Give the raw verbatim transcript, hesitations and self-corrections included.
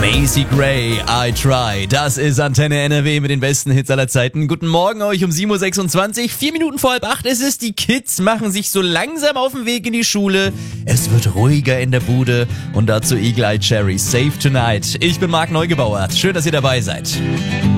Macy Gray, I Try. Das ist Antenne N R W mit den besten Hits aller Zeiten. Guten Morgen euch um sieben Uhr sechsundzwanzig. Vier Minuten vor halb acht ist es. Die Kids machen sich so langsam auf den Weg in die Schule. Es wird ruhiger in der Bude. Und dazu Eagle Eye Cherry, Save Tonight. Ich bin Marc Neugebauer. Schön, dass ihr dabei seid.